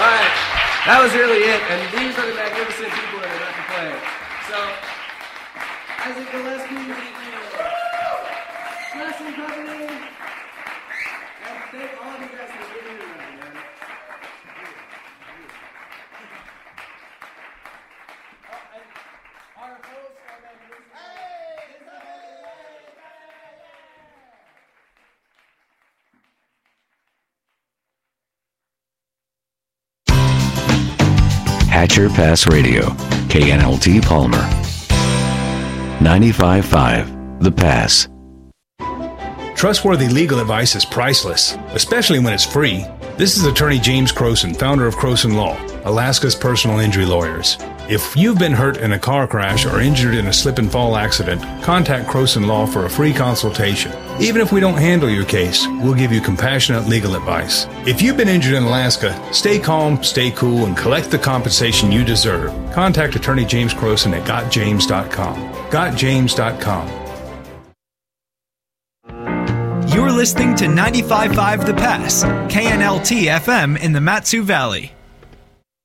right, that was really it, and these are the magnificent people that are about to play. So, Isaac Gillespie, Wrestling Company, and thank all of you guys for being here tonight, man. Our hosts are magnificent. Hatcher Pass Radio, KNLT Palmer. 95.5, The Pass. Trustworthy legal advice is priceless, especially when it's free. This is attorney James Croson, founder of Croson Law, Alaska's personal injury lawyers. If you've been hurt in a car crash or injured in a slip and fall accident, contact Croson Law for a free consultation. Even if we don't handle your case, we'll give you compassionate legal advice. If you've been injured in Alaska, stay calm, stay cool, and collect the compensation you deserve. Contact attorney James Croson at gotjames.com. Gotjames.com. You're listening to 95.5 The Pass, KNLT FM in the Mat-Su Valley.